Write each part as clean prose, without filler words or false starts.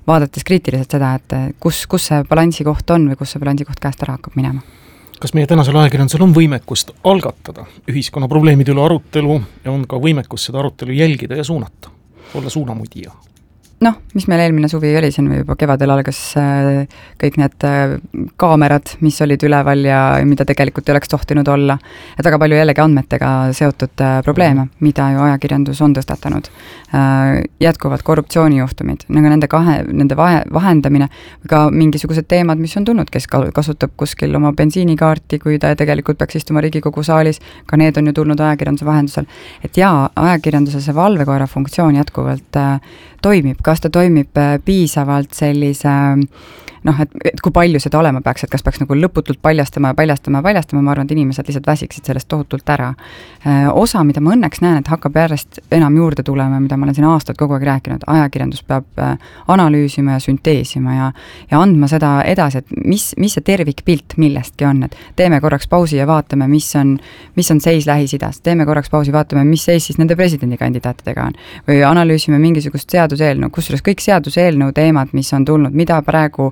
vaadates kriitiliselt seda, et kus see balansi koht on või kus see balansi koht käest ära hakkab minema. Kas meie tänasel ajakirjandusel on võimekust algatada ühiskonna probleemide üle arutelu ja on ka võimekust seda arutelu jälgida ja suunata, olla suunamudija? Mis meil eelmine suvi oli, siin juba kevadel algas kõik need kaamerad, mis olid üleval ja mida tegelikult ei oleks tohtinud olla. Et väga palju jällegi andmetega seotud probleeme, mida ju ajakirjandus on tõstatanud. Jätkuvad korruptsioonijuhtumid, nende vahendamine, ka mingisugused teemad, mis on tulnud, kes kasutab kuskil oma bensiinikaarti, kui ta tegelikult peaks istuma Riigikogu saalis, ka need on ju tulnud ajakirjanduse vahendusel. Et ajakirjanduse see valvekoera funktsioon jätkuvalt toimib, kas ta toimib piisavalt sellise, et kui palju seda olema peaks, et kas peaks nagu lõputult paljastama, ma arvan, et inimesed lihtsalt väsiksid sellest tohutult ära. Osa, mida ma õnneks näen, et hakkab järjest enam juurde tulema, mida ma olen siin aastaid kogu aeg rääkinud, ajakirjandus peab analüüsima ja sünteesima ja andma seda edasi, et mis see tervikpilt millestki on, et teeme korraks pausi ja vaatame, mis on seis Lähis-Idas, teeme korraks pausi, vaatame, mis seis siis nende presidendikandidaatidega on või analüüsime mingisugust seaduseelnõu, kusjuures kõik seaduseelnõu teemad, mis on tulnud, mida praegu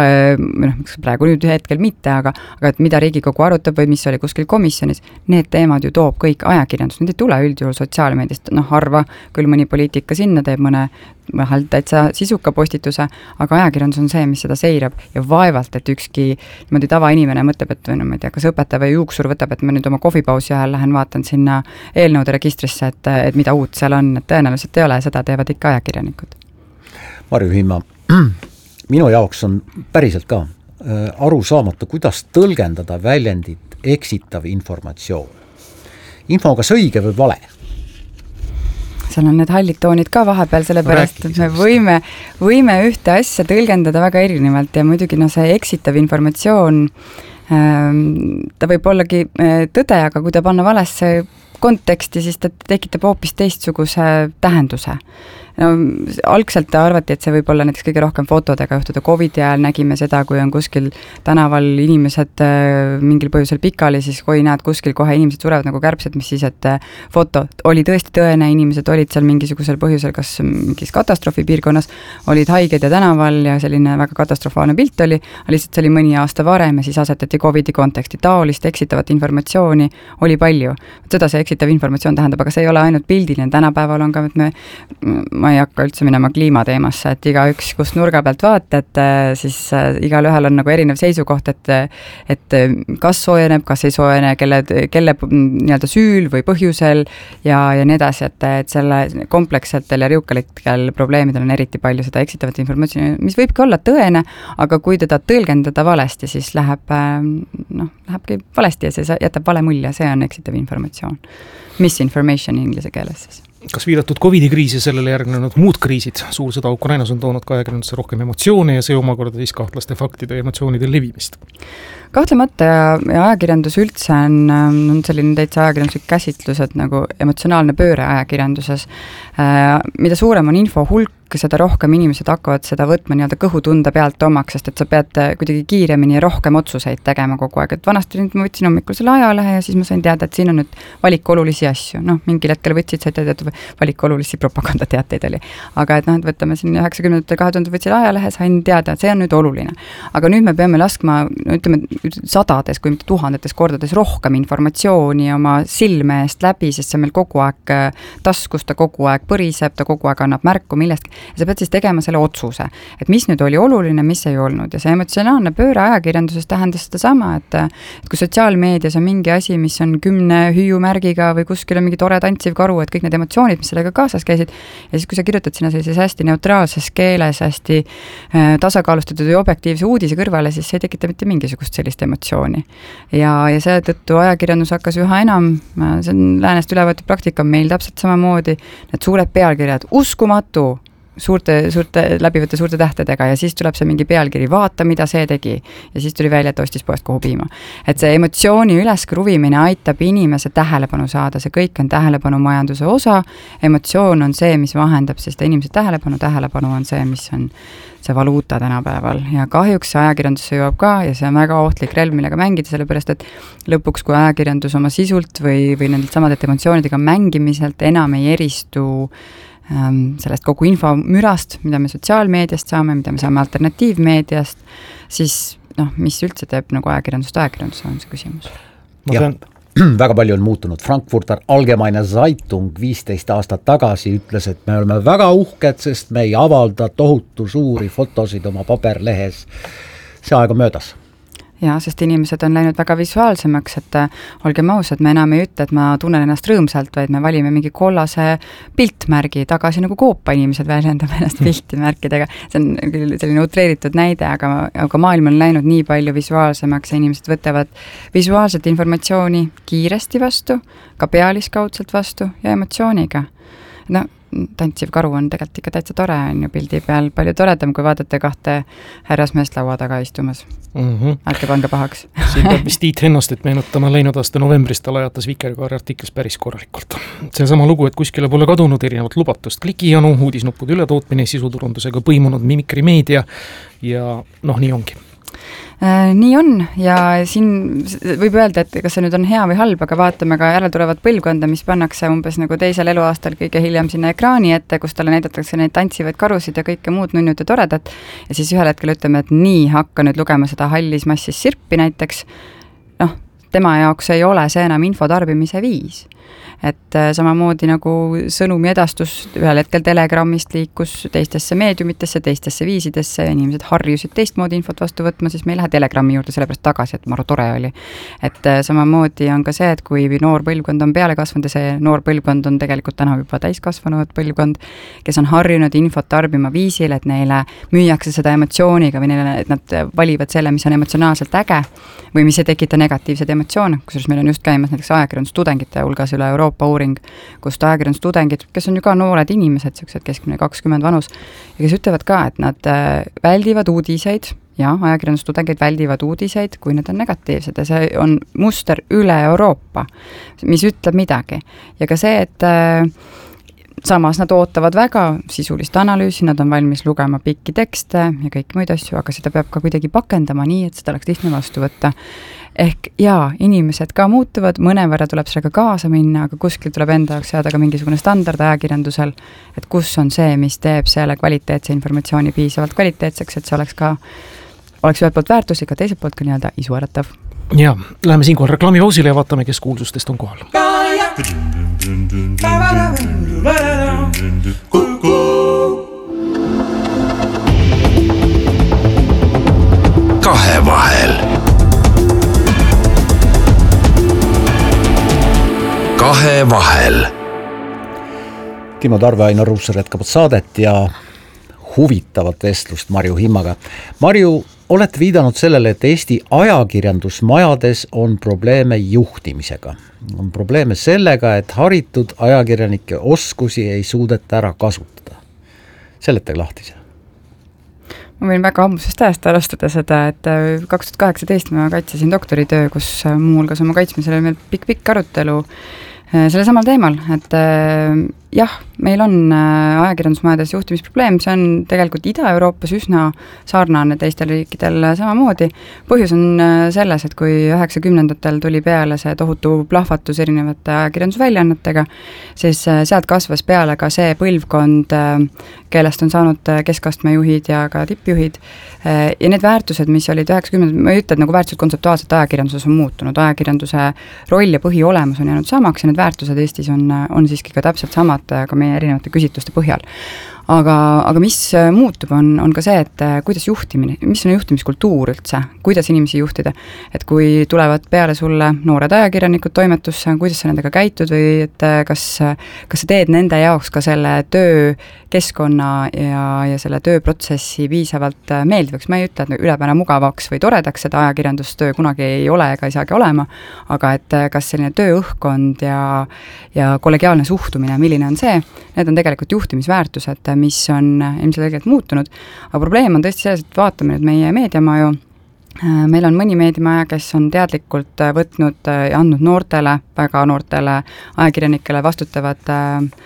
nüüd hetkel mitte, aga et mida Riigikogu arutab või mis oli kuskil komisjonis, need teemad ju toob kõik ajakirjandus, need ei tule üldjuhul sotsiaalmeediast, harva, küll mõni poliitika sinna teeb mõne vahel täitsa sisuka postituse, aga ajakirjandus on see, mis seda seirab ja vaevalt, et ükski niimoodi tavainimene mõtleb, et ma ei tea, kas õpetaja või juuksur võtab, et ma nüüd oma kohvipausi ajal lähen vaatan sinna eelnõude registrisse, et mida uut seal on, et tõenäoliselt ei ole, seda teevad ikka ajakirjanikud. Marju Himma, minu jaoks on päriselt ka aru saamata, kuidas tõlgendada väljendit eksitav informatsioon. Info on kas õige või vale? Seal on need hallid toonid ka vahepeal, sellepärast, et me võime ühte asja tõlgendada väga erinevalt ja muidugi see eksitav informatsioon, ta võib ollagi tõde, aga kui ta panna valesse konteksti, siis ta tekitab hoopis teistsuguse tähenduse. Algselt arvati, et see võib olla näiteks kõige rohkem fotodega juhtuda. COVID ajal nägime seda, kui on kuskil tänaval inimesed mingil põhjusel pikali, siis kui näed kuskil kohe inimesed surevad nagu kärbsed, mis siis, et foto oli tõesti tõene, inimesed olid seal mingisugusel põhjusel, kas mingis katastroofipiirkonnas, olid haiged ja tänaval ja selline väga katastrofaalne pilt oli, lihtsalt see oli mõni aasta varem ja siis asetati COVID-i konteksti. Taolist eksitavat informatsiooni oli palju. Seda see eksitav informatsioon tähendab, aga see ei ole ainult pildiline. Tänapäeval on ka, et ma ei hakka üldse minema kliimateemasse, et igaüks, kus nurga pealt vaatad, siis igal ühel on nagu erinev seisukoht, et kas soojeneb, kas ei soojene, kelle nii-öelda süül või põhjusel ja nii edasi, et selle komplekssetel ja riukalikel probleemidel on eriti palju seda eksitavat informatsiooni, mis võibki olla tõene, aga kui teda tõlgendada valesti, siis lähebki valesti ja see jätab vale mulje, see on eksitav informatsioon. Misinformation inglise keeles siis. Kas viidatud COVID-i-kriis ja sellele järgnenud muud kriisid, suur sõda Ukrainas on toonud ka ajakirjandusse rohkem emotsioone ja see omakorda siis kahtlaste faktide ja emotsioonide levimist? Kahtlemata ja ajakirjandus üldse on selline täitsa ajakirjanduslik käsitlus, et nagu emotsionaalne pööre ajakirjanduses. Mida suurem on info hulk, seda rohkem inimesed hakkavad seda võtma nii-öelda kõhutunde pealt omaks, sest et sa pead kuidagi kiiremini ja rohkem otsuseid tegema kogu aeg. Et vanasti ma võtsin hommikul selle ajalehe ja siis ma sain teada, et siin on nüüd valik olulisi asju. Mingil hetkel võtsid, said teada, et valik olulisi propagandateateid oli. Aga et võtame siin 90. 2000 võtsin ajalehe, sain teada, et see on nüüd oluline. Aga nüüd me peame laskma, ütleme, sadades, kui mitte tuhandetes kordades rohkem informatsiooni oma silme eest läbi, sest see meil kogu aeg taskus, ta kogu aeg põriseb, ta kogu aeg annab märku millestki. Ja sa pead siis tegema selle otsuse, et mis nüüd oli oluline, mis ei olnud. Ja see emotsionaalne pööre ajakirjanduses tähendas seda sama, et kui sotsiaalmeedias on mingi asi, mis on 10 hüüumärgiga või kuskil on mingi tore tantsiv karu, et kõik need emotsioonid, mis sellega kaasas käisid, ja siis kui sa kirjutad sinna sellises hästi neutraalses keeles, hästi tasakaalustatud ja objektiivse uudise kõrvale, siis see ei tekita mitte mingisugust sellist emotsiooni. Ja seetõttu ajakirjandus hakkas üha enam, see on läänest ülevõetud praktika, meil täpselt samamoodi, need suured pealkirjad, uskumatu, suurte läbivõtte suurte tähtedega ja siis tuleb see mingi pealkiri, vaata, mida see tegi. Ja siis tuli välja, et ostis poest kohu piima. Et see emotsiooni üleskruvimine aitab inimese tähelepanu saada, see kõik on tähelepanu majanduse osa, emotsioon on see, mis vahendab, sest inimese tähelepanu on see, mis on see valuuta tänapäeval ja kahjuks see ajakirjandusse jõuab ka ja see on väga ohtlik relv, millega mängida, sellepärast et lõpuks, kui ajakirjandus oma sisult või nendelt samadelt emotsioonidega mängimiselt enam ei eristu sellest kogu infomürast, mida me sotsiaalmeediast saame, mida me saame alternatiivmeediast, siis mis üldse teeb nagu ajakirjandus on see küsimus. Väga palju on muutunud. Frankfurter Allgemeine Zeitung 15 aastat tagasi ütles, et me oleme väga uhked, sest me ei avalda tohutu suuri fotosid oma paberlehes. See aeg on möödas. Ja, sest inimesed on läinud väga visuaalsemaks, et olgem ausad, me enam ei ütle, et ma tunnen ennast rõõmsalt, vaid me valime mingi kollase piltmärgi, tagasi nagu koopa inimesed väljendame ennast piltmärkidega. See on küll selline utreeritud näide, aga maailm on läinud nii palju visuaalsemaks ja inimesed võtavad visuaalset informatsiooni kiiresti vastu, ka pealiskaudselt vastu ja emotsiooniga. Tantsiv karu on tegelikult ikka täitsa tore, on ju pildi peal palju toredam, kui vaadata kahte härrasmeest laua taga istumas. Ärge pange pahaks. Siin peab vist Tiit Hennostit meenutama, läinud aasta novembris ta lajatas Vikerkaari artiklis päris korralikult. See sama lugu, et kuskile pole kadunud erinevat lubatust klikijanu, uudisnuppude ületootmine, sisuturundusega põimunud mimikrimeedia ja nii ongi. Nii on ja siin võib öelda, et kas see nüüd on hea või halb, aga vaatame ka järeltulevat põlvkonda, mis pannakse umbes nagu teisel eluaastal kõige hiljem sinna ekraani ette, kus talle näidatakse neid tantsivaid karusid ja kõike muud nunnud ja toredat ja siis ühel hetkel ütleme, et nii, hakka nüüd lugema seda hallis massis sirpi näiteks, tema jaoks ei ole see enam infotarbimise viis. Et samamoodi nagu sõnumi edastus ühel hetkel Telegrammist liikus teistesse meediumitesse, teistesse viisidesse ja inimesed harjusid teistmoodi infot vastu võtma, siis me ei lähe Telegrammi juurde sellepärast tagasi, et maru tore oli. Et samamoodi on ka see, et kui noor põlvkond on peale kasvanud ja see noor põlvkond on tegelikult täna juba täiskasvanud põlvkond, kes on harjunud infot tarbima viisil, et neile müüakse seda emotsiooniga või neile, et nad valivad selle, mis on emotsionaalselt äge või mis ei tekita negatiivseid emotsioone, kusjuures meil on just käimas näiteks ajakirjandustudengite hulgas üle Euroopa uuring, kus ajakirjandustudengid, kes on ju ka noored inimesed, sellised keskmine 20 vanus, ja kes ütlevad ka, et nad väldivad uudiseid, ja ajakirjandustudengid väldivad uudiseid, kui need on negatiivsed ja see on muster üle Euroopa, mis ütleb midagi. Ja ka see, et samas nad ootavad väga sisulist analüüsi, nad on valmis lugema pikki tekste ja kõik muid asju, aga seda peab ka kuidagi pakendama nii, et seda oleks lihtne vastu võtta. Ehk inimesed ka muutuvad, mõnevõrra tuleb sellega kaasa minna, aga kuskil tuleb enda jaoks seada ka mingisugune standard ajakirjandusel, et kus on see, mis teeb selle kvaliteetse informatsiooni piisavalt kvaliteetseks, et see oleks ühelt poolt väärtuslik, aga teiselt poolt ka nii-öelda isuäratav. Ja, läheme siinkohal reklaamipausile ja vaatame, kes kuulsustest on kohal. Kahevahel. Timo Tarve, Ainar Ruussaar jätkavad saadet ja huvitavat vestlust Marju Himmaga. Marju, olete viidanud sellele, et Eesti ajakirjandusmajades on probleeme juhtimisega. On probleeme sellega, et haritud ajakirjanike oskusi ei suudeta ära kasutada. Seletage lahti see. Ma võin väga ammusest ajast alustada seda, et 2018 ma kaitsesin doktoritöö, kus muuhulgas oma kaitsmisel oli meil pikk arutelu selle samal teemal, et jah, meil on ajakirjandusmajades juhtimisprobleem, see on tegelikult Ida-Euroopas üsna sarnane teistel riikidel samamoodi. Põhjus on selles, et kui 90-ndatel tuli peale see tohutu plahvatus erinevate ajakirjandusväljaannetega, siis sealt kasvas peale ka see põlvkond, kellest on saanud keskastme juhid ja ka tippjuhid. Ja need väärtused, mis olid 90-ndatel, ma ei ütle, et nagu väärtused kontseptuaalselt ajakirjanduses on muutunud, ajakirjanduse roll ja põhiolemus on jäänud samaks ja need väärtused Eestis on siiski ka täpselt samad ka meie erinevate küsitluste põhjal. Aga mis muutub, on ka see, et kuidas juhtimine, mis on juhtimiskultuur üldse, kuidas inimesi juhtida, et kui tulevad peale sulle noored ajakirjanikud toimetusse, kuidas sa nendega käitud või et kas sa teed nende jaoks ka selle töökeskkonna ja selle tööprotsessi piisavalt meeldivaks, ma ei ütle, et ülepääne mugavaks või toredaks seda ajakirjandustöö kunagi ei ole ega ei saagi olema, aga et kas selline tööõhkkond ja kollegiaalne suhtumine, milline on see, need on tegelikult juhtimisväärtused, mis on ilmselgelt muutunud, aga probleem on tõesti selles, et vaatame nüüd meie meediamaju, meil on mõni meediamaja, kes on teadlikult võtnud ja andnud väga noortele ajakirjanikele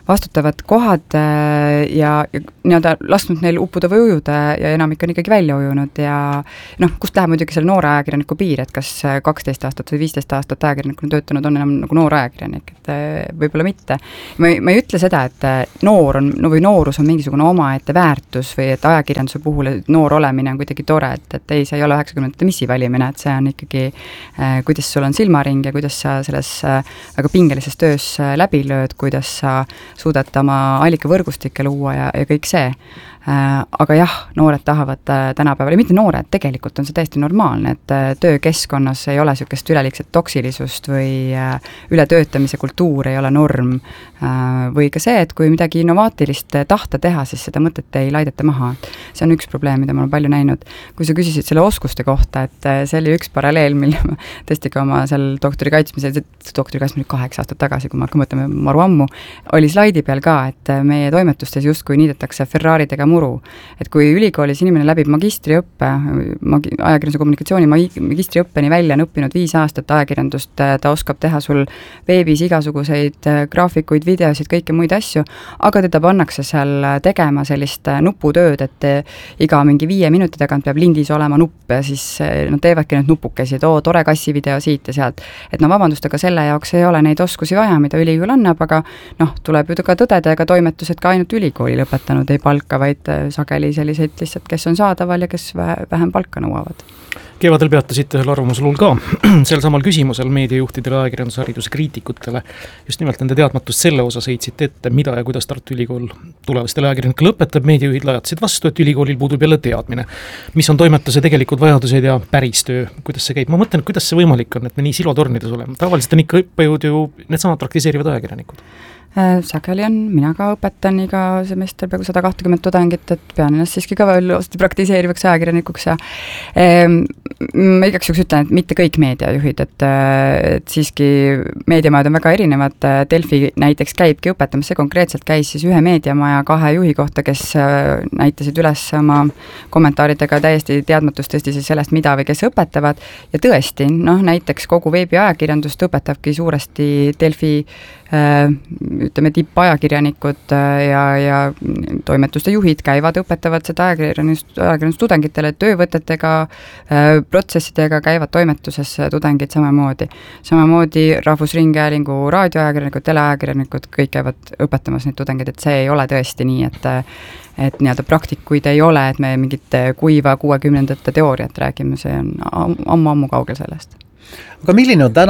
vastutavad kohad ja nii-öelda lasknud neil uppuda või ujuda ja enamik on ikkagi välja ujunud ja kust läheb muidugi selle noore ajakirjaniku piir, et kas 12 aastat või 15 aastat ajakirjanikuna töötanud on enam nagu noor ajakirjanik, et võib-olla mitte. Ma ei ütle seda, et noorus on mingisugune omaette väärtus või et ajakirjanduse puhul noor olemine on kuidagi tore, et ei, see ei ole 90-ndate missi valimine, et see on ikkagi, kuidas sul on silmaring ja kuidas sa selles väga pingelises töös läbi lööd, kuidas sa suudad oma allikavõrgustikke luua ja kõik see. Aga jah, noored tahavad tänapäeval, ja mitte noored, tegelikult on see täiesti normaalne, et töökeskkonnas ei ole niisugust üleliigset toksilisust või ületöötamise kultuur ei ole norm. Või ka see, et kui midagi innovaatilist tahta teha, siis seda mõtet ei laideta maha. See on üks probleem, mida ma olen palju näinud. Kui sa küsisid selle oskuste kohta, et see oli üks paralleel, mille ma tõesti ka oma seal doktori kaitsmisel 8 aastat tagasi, kui ma hakkan mõtlema maru ammu, oli slaidi peal ka, et meie toimetustes justkui niidetakse Ferraridega muru. Et kui ülikoolis inimene läbib magistriõppe, ajakirjanduse kommunikatsiooni magistriõppeni välja on õppinud 5 aastat ajakirjandust, ta oskab teha sul veebis igasuguseid graafikuid, videosid, kõike muid asju, aga teda pannakse seal tegema sellist nuputööd, et iga mingi 5 minuti tagant peab lindis olema nupp ja siis nad teevadki need nupukesi, et tore kassivideo siit ja sealt. Et vabandust, aga selle jaoks ei ole neid oskusi vaja, mida ülikool annab, aga tuleb ju ka tõdeda, ega toimetused ka ainult ülikooli lõpetanud ei palka, vaid sageli selliseid lihtsalt, kes on saadaval ja kes vähem palka nõuavad. Kevadel peatasite ühel arvamuslul ka sel samal küsimusel meediajuhtidele, ajakirjandushariduse kriitikutele. Just nimelt nende teadmatust selle osas heitsite ette, mida ja kuidas Tartu Ülikool tulevastele ajakirjanikele õpetab. Meediajuhid lajatasid vastu, et ülikoolil puudub jälle teadmine, mis on toimetuse tegelikud vajadused ja päris töö. Kuidas see käib? Ma mõtlen, kuidas see võimalik on, et me nii silotornides oleme. Tavaliselt on ikka õppejõud ju needsamad praktiseerivad ajakirjanikud. Sageli on, mina ka õpetan iga semester peaaegu 120 tudengit, et pean ennast siiski ka veel praktiseerivaks ajakirjanikuks ja ma igaks juhuks ütlen, et mitte kõik meediajuhid, et siiski meediamajad on väga erinevad. Delfi näiteks käibki õpetamas, see konkreetselt käis siis ühe meediamaja 2 juhi kohta, kes näitasid üles oma kommentaaridega täiesti teadmatust tõesti siis sellest, mida või kes õpetavad ja tõesti, näiteks kogu veebiajakirjandust õpetabki suuresti Delfi ütleme tippajakirjanikud ja toimetuste juhid käivad, õpetavad seda ajakirjandustudengitele töövõtetega, protsessidega, käivad toimetuses tudengid samamoodi. Samamoodi Rahvusringhäälingu raadioajakirjanikud, teleajakirjanikud, kõik käivad õpetamas neid tudengeid, et see ei ole tõesti nii, et nii-öelda praktikuid ei ole, et me mingit kuiva 60-ndate teooriat räägime, see on ammu kaugel sellest. Aga milline on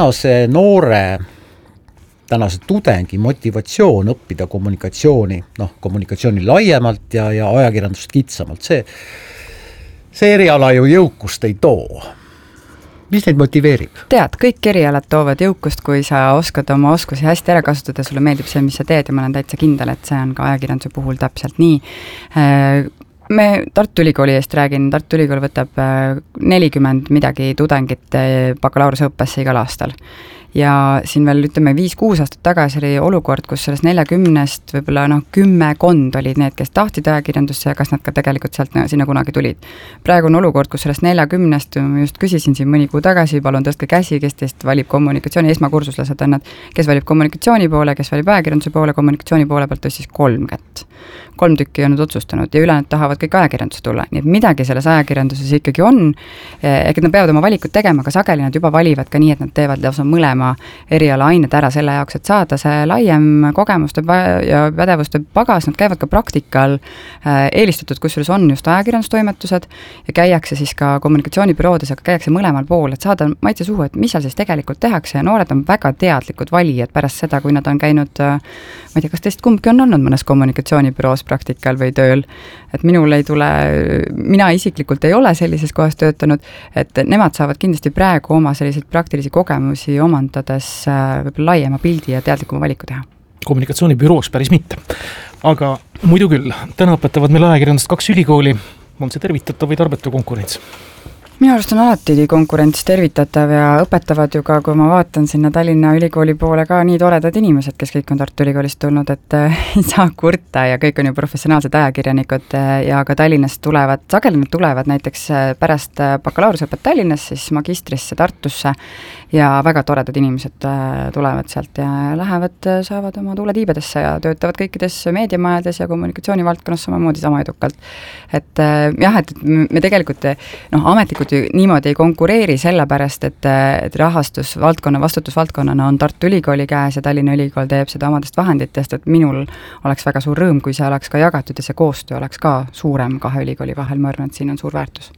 tänase tudengi motivatsioon õppida kommunikatsiooni, kommunikatsiooni laiemalt ja ajakirjandust kitsamalt? See eriala ju jõukust ei too. Mis neid motiveerib? Tead, kõik erialad toovad jõukust, kui sa oskad oma oskusi hästi ära kasutada, sulle meeldib see, mis sa teed ja ma olen täitsa kindel, et see on ka ajakirjanduse puhul täpselt nii. Me Tartu Ülikooli eest räägin, Tartu Ülikool võtab 40 midagi tudengit bakalaureuseõppesse igal aastal. Ja siin veel ütleme 5-6 aastat tagasi oli olukord, kus sellest 40-st võib-olla 10 olid need, kes tahtsid ajakirjandusse ja kas nad ka tegelikult sealt sinna kunagi tulid. Praegu on olukord, kus sellest 40-st, ma just küsisin siin mõni kuu tagasi, palun tõstke käsi, kes teist valib kommunikatsiooni, esmakursuslased on nad, kes valib kommunikatsiooni poole, kes valib ajakirjanduse poole, kommunikatsiooni poole pealt tõstis 3 kätt. 3 tükki on nad otsustanud ja ülejäänud tahavad kõik ajakirjandusse tulla, nii et midagi selles ajakirjanduses ikkagi on, ehk nad peavad oma valikut tegema, aga sageli nad juba valivad ka nii, et nad teevad lausa mõlema eriala ained ära selle jaoks, et saada see laiem kogemuste ja pädevuste pagas, nad käivad ka praktikal eelistatud, kusjuures on just ajakirjandustoimetused ja käiakse siis ka kommunikatsioonibüroodes, aga käiakse mõlemal pool, et saada maitse suhu, et mis seal siis tegelikult tehakse ja noored on väga teadlikud valijad pärast seda, kui nad on käinud, ma ei tea, kas teist kumbki on olnud mõnes kommunikatsioonibüroos praktikal või tööl, et minul ei tule, mina isiklikult ei ole sellises kohas töötanud, et nemad saavad kindlasti praegu oma selliseid praktilisi kogemusi omandades võib-olla laiema pildi ja teadlikuma valiku teha. Kommunikatsioonibüroos päris mitte. Aga muidu küll, täna õpetavad meil ajakirjandust 2 ülikooli, on see tervitatav või tarbetu konkurents? Minu arust on alati konkurents tervitatav ja õpetavad ju ka, kui ma vaatan sinna Tallinna Ülikooli poole ka nii toredad inimesed, kes kõik on Tartu Ülikoolist tulnud, et ei saa kurta ja kõik on ju professionaalsed ajakirjanikud ja ka Tallinnast tulevad, sageli nad tulevad näiteks pärast bakalaureusõpet Tallinnas, siis magistrisse Tartusse ja väga toredad inimesed tulevad sealt ja lähevad, saavad oma tuule tiibadesse ja töötavad kõikides meediamajades ja kommunikatsioonivaldkonnas samamoodi sama edukalt. Et jah, et me tegelikult ametlikud niimoodi ei konkureeri sellepärast, et rahastus valdkonna, vastutusvaldkonnana on Tartu Ülikooli käes ja Tallinna Ülikool teeb seda omadest vahenditest, et minul oleks väga suur rõõm, kui see oleks ka jagatud ja see koostöö oleks ka suurem kahe ülikooli vahel, ma arvan, et siin on suur väärtus.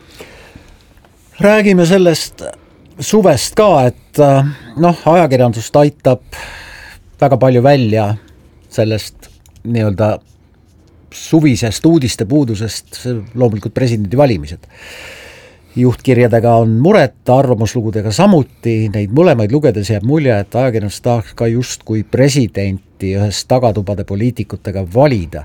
Räägime sellest suvest ka, et ajakirjandust aitab väga palju välja sellest nii-öelda suvisest uudiste puudusest, loomulikult presidendi valimised. Juhtkirjadega on muret, arvamuslugudega samuti, neid mõlemaid lugedes jääb mulje, et ajakirjandus tahaks ka just kui presidenti ühes tagatubade poliitikutega valida.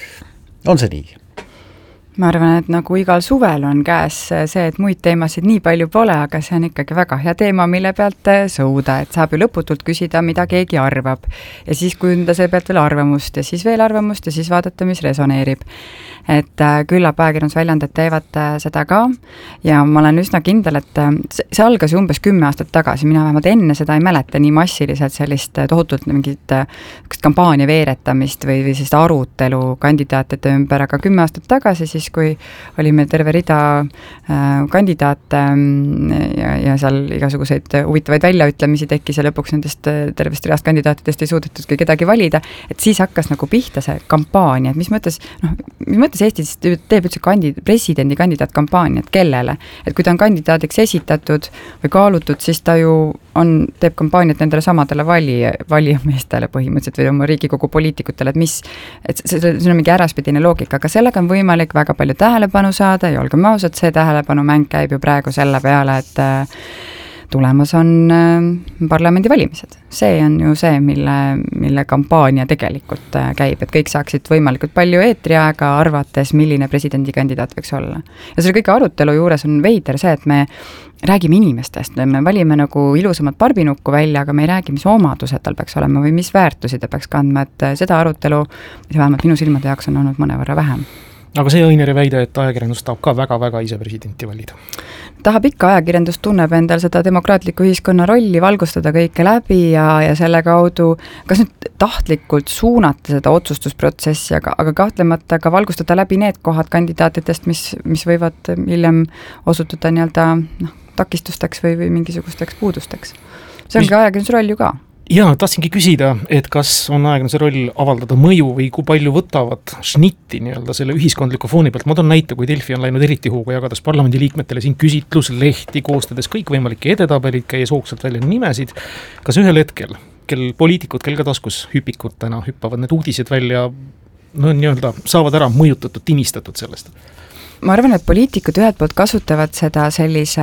On see nii? Ma arvan, et nagu igal suvel on käes see, et muid teemasid nii palju pole, aga see on ikkagi väga hea teema, mille pealt sõuda, et saab ju lõputult küsida, mida keegi arvab. Ja siis kujunda see pealt veel arvamust ja siis veel arvamust ja siis vaadata, mis resoneerib. Et küllap ajakirjandusväljandid teevad seda ka ja ma olen üsna kindel, et see algas umbes 10 aastat tagasi, mina vähemalt enne seda ei mäleta nii massiliselt sellist tohutult mingit kampaania veeretamist või sellist arutelu kandidaatide ümber, aga 10 aastat tagasi siis, kui oli meil terve rida kandidaate ja seal igasuguseid huvitavaid väljaütlemisi tekkis ja lõpuks nendest tervest reast kandidaatidest ei suudetudki kedagi valida, et siis hakkas nagu pihta see kampaania, et mis mõttes Eestis teeb üldse presidendi kandidaat kampaaniat, kellele? Et kui ta on kandidaadiks esitatud või kaalutud, siis ta ju teeb kampaaniat nendele samadele valijameestele põhimõtteliselt või oma Riigikogu poliitikutele, et see on mingi äraspidine loogika, aga sellega on võimalik väga palju tähelepanu saada ja olgem ausad, see tähelepanumäng käib ju praegu selle peale, et tulemas on parlamendivalimised. See on ju see, mille kampaania tegelikult käib, et kõik saaksid võimalikult palju eetriaega arvates, milline presidendikandidaat võiks olla. Ja selle kõige arutelu juures on veider see, et me räägime inimestest, me valime nagu ilusamat barbinukku välja, aga me ei räägi, mis omadused tal peaks olema või mis väärtusi ta peaks kandma, et seda arutelu, vähemalt minu silmade jaoks on olnud mõnevõrra vähem. Aga see Õineri väide, et ajakirjandus tahab ka väga-väga ise presidenti valida? Tahab ikka, ajakirjandus tunneb endal seda demokraatliku ühiskonna rolli, valgustada kõike läbi ja selle kaudu, kas nüüd tahtlikult suunata seda otsustusprotsessi, aga kahtlemata ka valgustada läbi need kohad kandidaatidest, mis võivad hiljem osutuda nii-öelda takistusteks või mingisugusteks puudusteks. See ongi ajakirjanduse roll ju ka. Jaa, tahtsingi küsida, et kas on ajakirjanduse roll avaldada mõju või kui palju võtavad šnitti nii-öelda selle ühiskondliku fooni pealt. Ma toon näite, kui Delfi on läinud eriti hooga jagades parlamendiliikmetele siin küsitluslehti, koostades kõikvõimalikke edetabelid, käies hoogsalt välja nimesid. Kas ühel hetkel, kel poliitikud, kel ka taskus hüpikutena hüppavad need uudised välja, nii-öelda saavad ära mõjutatud, timistatud sellest? Ma arvan, et poliitikud ühelt poolt kasutavad seda sellise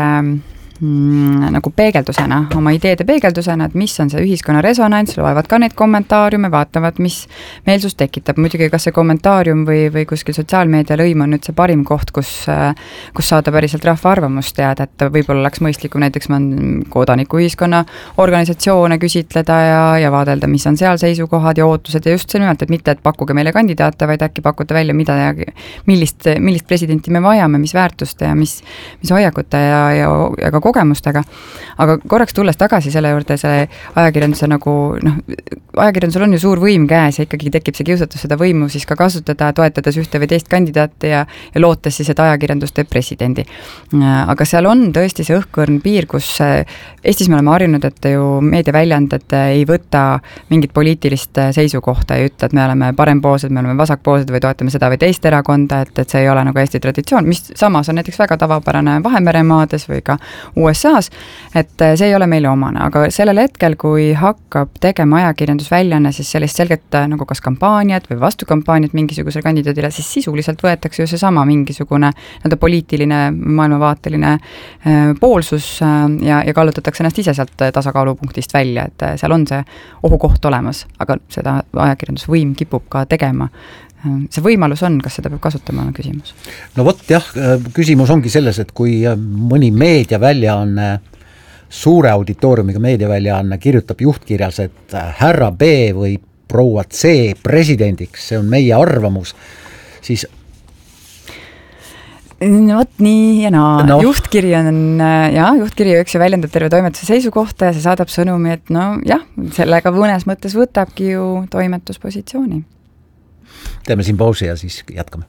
nagu peegeldusena, oma ideede peegeldusena, et mis on see ühiskonna resonants, loevad ka neid kommentaariume, vaatavad, mis meelsus tekitab. Muidugi, kas see kommentaarium või kuskil sotsiaalmeedia lõim on nüüd see parim koht, kus saada päriselt rahva arvamust teada, et võib-olla oleks mõistlikum näiteks kodanikuühiskonna organisatsioone küsitleda ja vaadelda, mis on seal seisukohad ja ootused ja just see nimelt, et mitte, et pakkuge meile kandidaate, vaid äkki pakkuda välja, millist presidenti me vajame, mis väärtuste ja mis hoiakute ja ka kogemustega, aga korraks tulles tagasi selle juurde, see ajakirjanduse ajakirjandusel on ju suur võim käes ja ikkagi tekib see kiusatus seda võimu siis ka kasutada, toetades ühte või teist kandidaati ja lootes siis, et ajakirjandus teeb presidendi. Aga seal on tõesti see õhkõrn piir, kus Eestis me oleme harjunud, et ju meediaväljanded ei võta mingit poliitilist seisukohta ja ütle, et me oleme parempoolsed, me oleme vasakpoolsed või toetame seda või teist erakonda, et see ei ole nagu Eesti traditsioon, mis samas on näiteks väga tavapärane Vahemeremaades või ka USA-s, et see ei ole meile omane, aga sellel hetkel, kui hakkab tegema ajakirjandusväljane siis sellist selget nagu kas kampaaniat või vastukampaaniat mingisugusele kandidaadile, siis sisuliselt võetakse ju seesama mingisugune poliitiline, maailmavaateline poolsus ja kallutatakse ennast ise sealt tasakaalupunktist välja, et seal on see ohukoht olemas, aga seda ajakirjandusvõim kipub ka tegema see võimalus on, kas seda peab kasutama, on küsimus. No vot jah, küsimus ongi selles, et kui mõni meediaväljaanne, suure auditooriumiga meediaväljaanne kirjutab juhtkirjas, et härra B või proua C presidendiks, see on meie arvamus, siis vot nii ja naa. No. Juhtkiri võiks ju väljendab terve toimetuse seisukohta ja see saadab sõnumi, et sellega mõnes mõttes võtabki ju toimetuspositsiooni. Teeme siin pausi ja siis jätkame.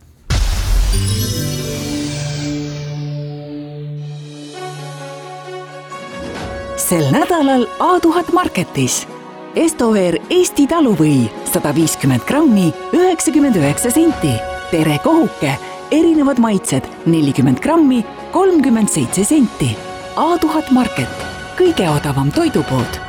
Sel nädalal A1000 Marketis. Estover Eesti taluvõi 150 grammi 99 senti. Tere kohuke, erinevad maitsed 40 grammi 37 senti. A1000 Market, kõige odavam toidupood.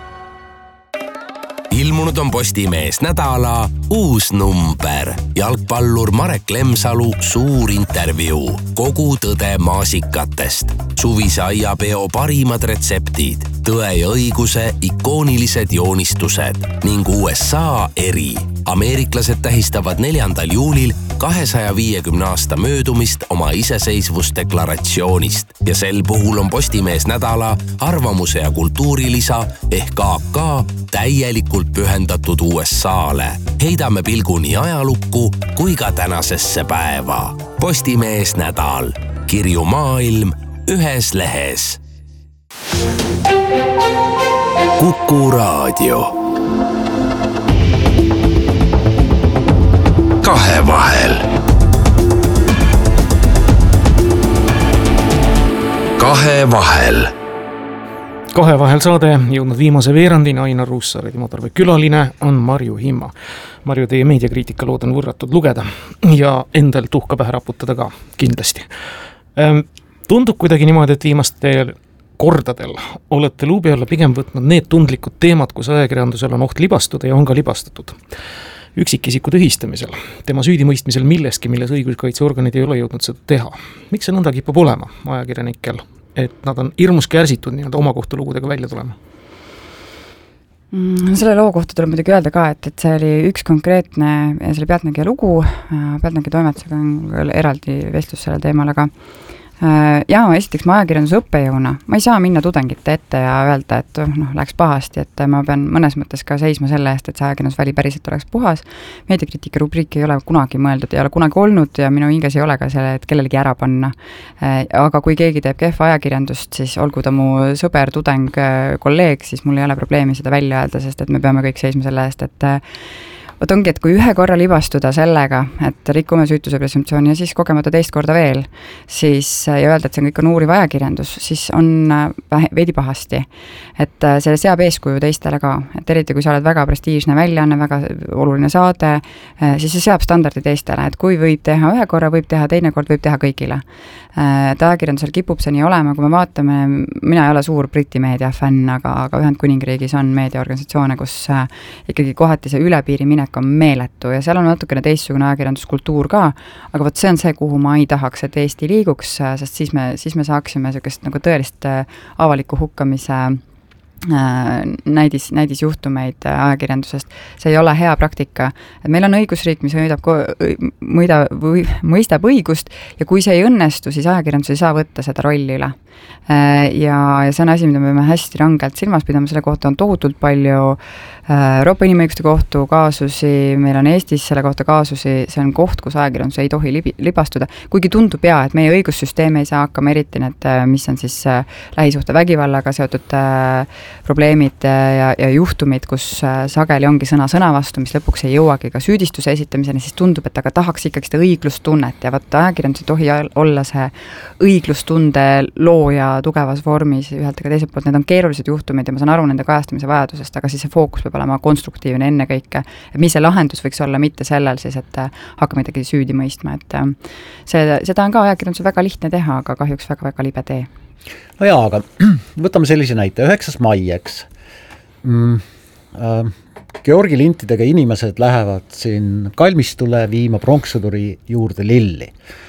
Ilmunud on Postimees nädala uus number. Jalgpallur Marek Lemsalu suur intervjuu. Kogu tõde maasikatest. Suvise aiapeo parimad retseptid. Tõe ja õiguse ikoonilised joonistused. Ning USA eri. Ameeriklased tähistavad 4. juulil 250 aasta möödumist oma iseseisvusdeklaratsioonist. Ja sel puhul on Postimees nädala arvamuse ja kultuurilisa ehk AK täielikult pühendatud USA-le. Heidame pilgu nii ajalukku kui ka tänasesse päeva. Postimees nädal. Kirju maailm ühes lehes. Kuku raadio. Kahevahel. Kahevahel saade jõudnud viimase veerandina. Ainar Ruussaar ja Timo Tarve külaline on Marju Himma. Marju, teie meediakriitika lood on võrratud lugeda ja endal tuhka pähe raputada ka kindlasti. Tundub kuidagi niimoodi, et viimastel kordadel olete luubi alla pigem võtnud need tundlikud teemad, kus ajakirjandusel on oht libastuda ja on ka libastatud. Üksikisiku tühistamisel, tema süüdimõistmisel milleski, milles õiguskaitseorganid ei ole jõudnud seda teha. Miks see nõnda kipub olema ajakirjanikel, et nad on hirmus kärsitud nii oma kohtulugudega välja tulema? Selle loo kohta tuleb muidugi öelda ka, et see oli üks konkreetne, see oli Pealtnägija lugu, Pealtnägija toimetusega on eraldi vestlus sellel teemal, aga esiteks ma ajakirjanduse õppejõuna, ma ei saa minna tudengite ette ja öelda, et läks pahasti, et ma pean mõnes mõttes ka seisma selle eest, et see ajakirjandusväli päriselt oleks puhas. Meediakriitika rubriik ei ole kunagi mõeldud, ei ole kunagi olnud ja minu hinges ei ole ka selle, et kellelegi ära panna. Aga kui keegi teeb kehva ajakirjandust, siis olgu ta mu sõber, tudeng, kolleeg, siis mul ei ole probleemi seda välja öelda, sest et me peame kõik seisma selle eest, et ongi, et kui ühe korra libastuda sellega, et rikume süütuse presumptsiooni ja siis kogemata teist korda veel, siis ja öelda, et see on kõik on uuriv ajakirjandus, siis on veidi pahasti. Et see seab eeskuju teistele ka, et eriti kui sa oled väga prestiižne väljaanne, väga oluline saade, siis see seab standardi teistele, et kui võib teha ühe korra, võib teha teine kord, võib teha kõigile. Et ajakirjandusel kipub see nii olema, kui me vaatame, mina ei ole suur Briti meedia fänn, aga Ühendkuningriigis on meediaorganisatsioone, kus ikkagi kohati see ülepiiri minek on meeletu ja seal on natukene teistsugune ajakirjanduskultuur ka, aga võt see on see, kuhu ma ei tahaks, et Eesti liiguks, sest siis me saaksime sellist nagu tõelist avaliku hukkamise näidisjuhtumeid ajakirjandusest. See ei ole hea praktika. Et meil on õigusriik, mis mõistab õigust ja kui see ei õnnestu, siis ajakirjandus ei saa võtta seda rolli üle. Ja see on asi, mida me peame hästi rangelt silmas pidama, selle kohta on tohutult palju Euroopa Inimõiguste Kohtu kaasusi, meil on Eestis selle kohta kaasusi, see on koht, kus ajakirjandus ei tohi libastuda, kuigi tundub et meie õigussüsteem ei saa hakkama eriti need, mis on siis lähisuhte vägivallaga seotud probleemid ja juhtumid, kus sageli ongi sõna vastu, mis lõpuks ei jõuagi ka süüdistuse esitamiseni, siis tundub, et aga tahaks ikkagi seda õiglustunnet ja võtta ajakirjandus ei tohi olla see õiglustunde looja tugevas vormis ühelt ega teiselt poolt, need on keerulised juhtumid ja ma saan aru nende kajastamise vajadusest, aga siis see fookus peab olema konstruktiivne enne kõike, et mis see lahendus võiks olla, mitte sellel siis, et hakkame midagi süüdi mõistma, et seda on ka ajakirjandusel väga lihtne teha, aga kahjuks väga libe tee. No jaa, aga võtame sellise näite, 9. mai, eks. Georgi lintidega inimesed lähevad siin kalmistule viima pronkssõduri juurde lilli.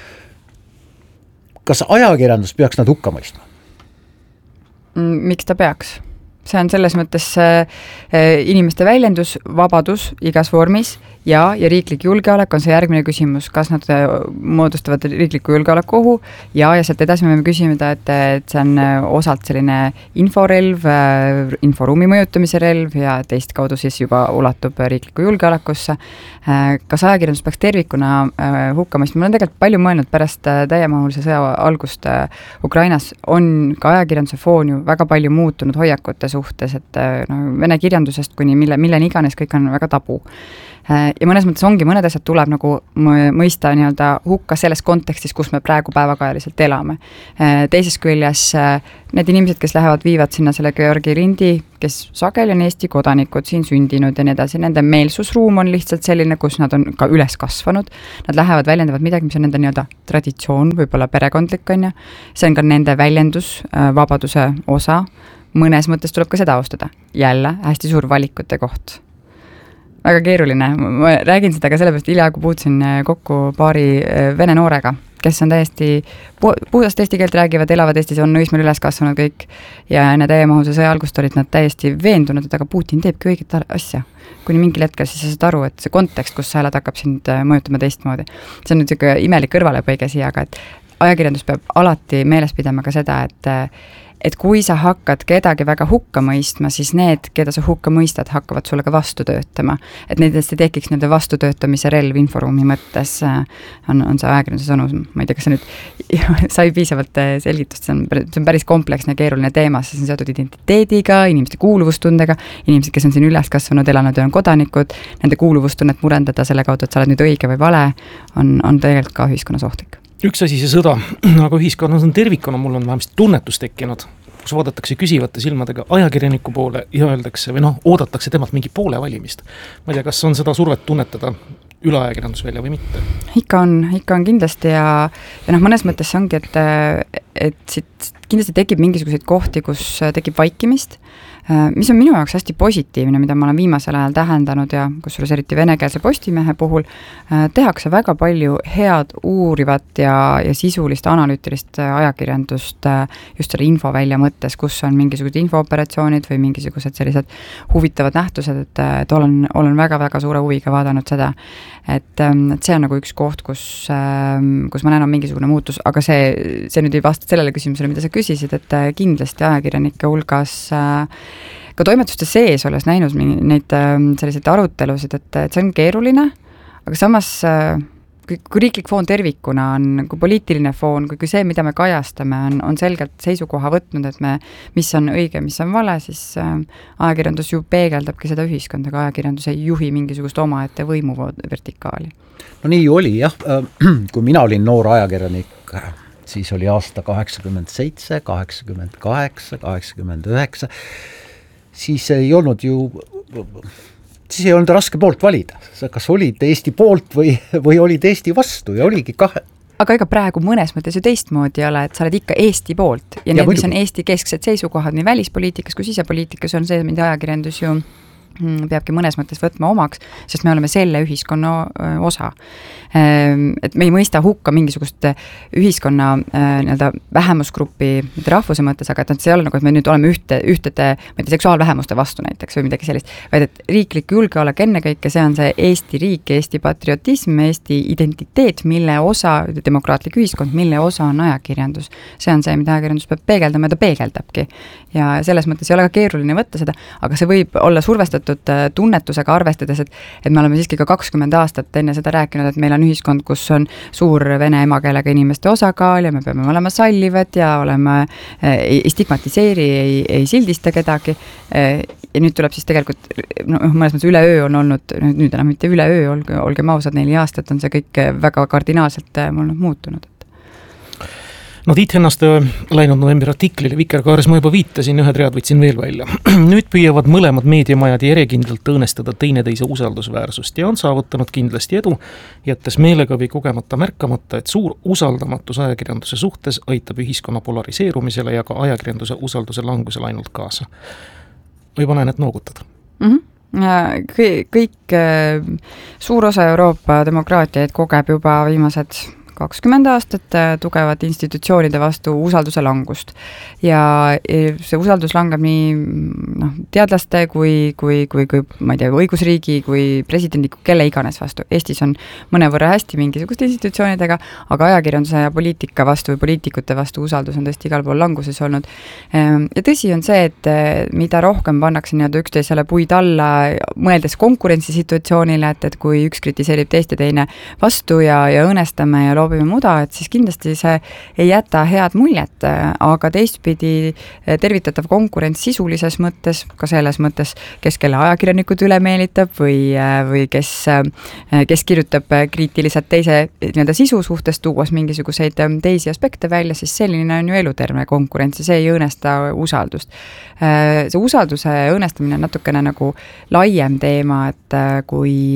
Kas ajakirjandus peaks nad hukka mõistma? Miks ta peaks? See on selles mõttes inimeste väljendus, vabadus igas vormis ja riiklik julgeolek on see järgmine küsimus, kas nad moodustavad riikliku julgeolekuohu ja sealt edasi me võime küsida, et see on osalt selline inforelv, inforuumi mõjutamise relv ja teist kaudu siis juba ulatub riikliku julgeolekusse. Kas ajakirjandus peaks tervikuna hukkamist? Ma olen tegelikult palju mõelnud pärast täiemahulise sõja algust Ukrainas on ka ajakirjanduse foon ju väga palju muutunud hoiakute suhtes, et vene kirjandusest kuni milleni iganes kõik on väga tabu. Ja mõnes mõttes ongi, mõned asjad tuleb nagu mõista nii-öelda hukka selles kontekstis, kus me praegu päevakajaliselt elame. Teises küljes need inimesed, kes lähevad, viivad sinna selle Georgi rindi, kes sageli on Eesti kodanikud, siin sündinud ja nii edasi, nende meelsusruum on lihtsalt selline, kus nad on ka üles kasvanud, nad lähevad, väljendavad midagi, mis on nende nii-öelda traditsioon, võib-olla perekondlik on ja see on ka nende väljendus, vabaduse osa, mõnes mõttes tuleb ka seda austada. Jälle hästi suur valikute koht. Väga keeruline, ma räägin seda ka sellepärast, hiljaaegu puutusin kokku paari vene noorega, kes on täiesti puudast eesti keelt räägivad, elavad Eestis, on Õismäel üles kasvanud kõik ja enne täiemahulise sõja algust olid nad täiesti veendunud, et aga Putin teebki õiget asja. Kuni mingil hetkel siis sa saad aru, et see kontekst, kus sa elad, hakkab sind mõjutama teistmoodi. See on nüüd siuke imelik kõrvalepõige siia, aga et ajakirjandus peab alati meeles pidama ka seda, et kui sa hakkad kedagi väga hukka mõistma, siis need, keda sa hukka mõistad, hakkavad sulle ka vastu töötama. Et nendest ei tekiks nende vastutöötamise relv inforuumi mõttes on see ajakirjanduse sõnus. Ma ei tea, kas see nüüd sai piisavalt selgitust, see on päris kompleksne ja keeruline teema, see on seotud identiteediga, inimeste kuuluvustundega, inimesed, kes on siin üles kasvanud, elanud ja on kodanikud, nende kuuluvustunnet murendada selle kaudu, et sa oled nüüd õige või vale, on tegelikult ka ühiskonnas ohtlik. Üks asi see sõda, aga ühiskonnas on tervikuna, mul on vähemasti tunnetus tekkinud, kus vaadatakse küsivate silmadega ajakirjaniku poole ja öeldakse või oodatakse temalt mingi poole valimist. Ma ei tea, kas on seda survet tunnetada üle ajakirjandusvälja või mitte? Ikka on kindlasti ja mõnes mõttes see ongi, et siit kindlasti tekib mingisuguseid kohti, kus tekib vaikimist, mis on minu jaoks hästi positiivne, mida ma olen viimasel ajal tähendanud ja kusjuures eriti venekeelse Postimehe puhul tehakse väga palju head uurivat ja sisulist analüütilist ajakirjandust just selle infovälja mõttes, kus on mingisugused infooperatsioonid või mingisugused sellised huvitavad nähtused, et olen väga-väga suure huviga vaadanud seda, et see on nagu üks koht, kus ma näen on mingisugune muutus, aga see nüüd ei vasta sellele küsimusele, mida sa küsisid, et kindlasti ajakirjanike hulgas ka toimetuste sees olles näinud neid selliseid arutelusid, et see on keeruline, aga samas kui riiklik foon tervikuna on, kui poliitiline foon, kui see, mida me kajastame, on selgelt seisukoha võtnud, et mis on õige, mis on vale, siis ajakirjandus ju peegeldabki seda ühiskonda, aga ajakirjandus ei juhi mingisugust omaette võimu vertikaali. No nii oli jah, kui mina olin noor ajakirjanik, siis oli aasta 87, 88, 89, siis ei olnud raske poolt valida. Kas olid Eesti poolt või olid Eesti vastu ja oligi kahe. Aga ega praegu mõnes mõttes ju teistmoodi ei ole, et sa oled ikka Eesti poolt ja need, mis on Eesti kesksed seisukohad nii välispoliitikas kui sisepoliitikas on see, mida ajakirjandus ju peabki mõnes mõttes võtma omaks, sest me oleme selle ühiskonna osa. Et me ei mõista hukka mingisugust ühiskonna vähemusgrupi rahvuse mõttes, aga et see ei ole nagu, et me nüüd oleme ühtede seksuaalvähemuste vastu näiteks või midagi sellist, vaid et riiklik julgeolek ennekõike, see on see Eesti riik, Eesti patriotism, Eesti identiteet, mille osa, demokraatlik ühiskond, mille osa on ajakirjandus. See on see, mida ajakirjandus peab peegeldama ja ta peegeldabki. Ja selles mõttes ei ole ka keeruline võtta seda, aga see võib olla survestatud tunnetusega arvestades, et me oleme siiski ka 20 aastat enne seda rääkinud, et meil on ühiskond, kus on suur vene emakeelega inimeste osakaal ja me peame olema sallivad ja ei stigmatiseeri, ei sildista kedagi. Ja nüüd tuleb siis tegelikult, mõnes mõttes üleöö on olnud, nüüd enam mitte üleöö, olgem ausad, 4 aastat on see kõik väga kardinaalselt muutunud. No Tiit Hennaste läinud novembri artiklile Vikerkaares ma juba viitasin, ühed read võtsin veel välja. Nüüd püüavad mõlemad meediamajad järjekindlalt õõnestada teineteise usaldusväärsust ja on saavutanud kindlasti edu, jättes meelega või kogemata märkamata, et suur usaldamatus ajakirjanduse suhtes aitab ühiskonna polariseerumisele ja ka ajakirjanduse usalduse langusele ainult kaasa. Või panen, et noogutad? Kõik suur osa Euroopa demokraatiaid kogeb juba viimased 20 aastat tugevat institutsioonide vastu usalduse langust. Ja see usaldus langeb nii teadlaste kui ma ei tea, õigusriigi kui presidendiku, kelle iganes vastu. Eestis on mõnevõrra hästi mingisuguste institutsioonidega, aga ajakirjanduse ja poliitika vastu või poliitikute vastu usaldus on tõesti igal pool languses olnud. Ja tõsi on see, et mida rohkem pannakse üksteisele puid alla, mõeldes konkurentsisituatsioonile, et kui üks kritiseerib teist ja teine vastu ja õõnestame ja loobime muda, et siis kindlasti see ei jäta head muljet, aga teistpidi tervitatav konkurents sisulises mõttes, ka selles mõttes, kes kelle ajakirjanikud üle meelitab või kes kirjutab kriitiliselt teise sisu suhtes, tuues mingisuguseid teisi aspekte välja, siis selline on ju eluterve konkurents ja see ei õõnesta usaldust. See usalduse õõnestamine on natukene nagu laiem teema, et kui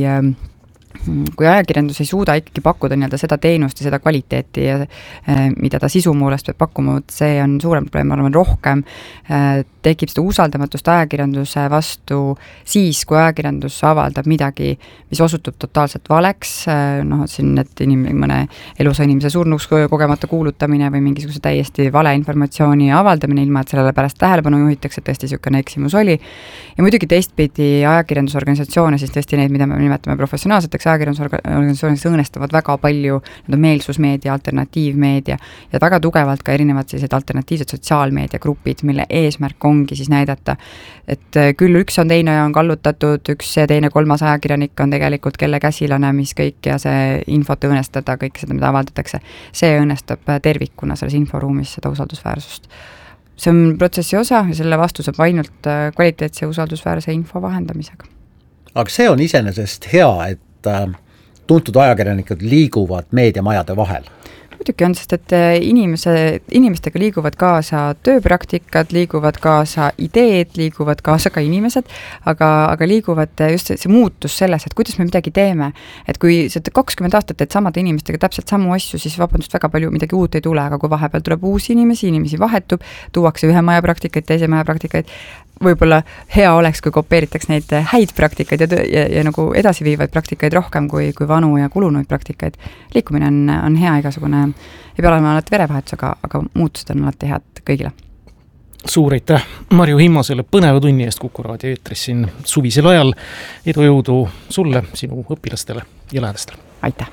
ajakirjandus ei suuda ikkagi pakkuda seda teenust ja seda kvaliteeti, mida ta sisu muulest peab pakkuma, see on suurem probleem, ma arvan, rohkem tekib seda usaldamatust ajakirjanduse vastu siis, kui ajakirjandus avaldab midagi, mis osutub totaalselt valeks, siin, et mõne elusa inimese surnuks kogemata kuulutamine või mingisuguse täiesti vale informatsiooni avaldamine, ilma et sellele pärast tähelepanu juhitakse, et tõesti niisugune eksimus oli. Ja muidugi teistpidi ajakirjandusorganisatsioone, siis tõesti neid, mida me nimetame professionaalseteks ajakirjandusorganisatsioonid õõnestavad väga palju meelsusmeedia, alternatiivmeedia ja väga tugevalt ka erinevad sellised alternatiivsed sotsiaalmeediagrupid, mille eesmärk ongi siis näidata, et küll üks on teine on kallutatud, üks ja teine kolmas ajakirjanik on tegelikult kelle käsilane, mis kõik ja see infot õõnestada, kõik seda, mida avaldatakse, see õõnestab tervikuna selles inforuumis seda usaldusväärsust. See on protsessi osa ja selle vastu saab ainult kvaliteetse usaldusväärse info vahendamisega. Aga see on iseenesest hea, et tuntud ajakirjanikud liiguvad meediamajade vahel. Muidugi on, sest et inimestega liiguvad kaasa tööpraktikad, liiguvad kaasa ideed, liiguvad kaasa ka inimesed, aga liiguvad just see muutus selles, et kuidas me midagi teeme. Et kui 20 aastat teed samade inimestega täpselt samu asju, siis vabandust väga palju midagi uut ei tule, aga kui vahepeal tuleb uusi inimesi vahetub, tuuakse ühe maja praktikaid, teise maja praktikaid, võib-olla hea oleks, kui kopeeritaks neid häid praktikaid ja nagu edasiviivaid praktikaid rohkem kui vanu ja kulunuid praktikaid. Liikumine on hea igasugune, ei pea olema alati verevahetus, aga muutused on alati head kõigile. Suur aitäh Marju Himmasele põneva tunni eest Kuku raadio eetris siin suvisel ajal. Edu jõudu sulle, sinu õpilastele ja lähedastele. Aitäh!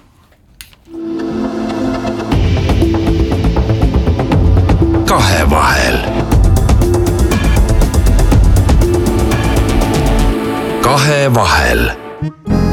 Kahevahel. Kahevahel.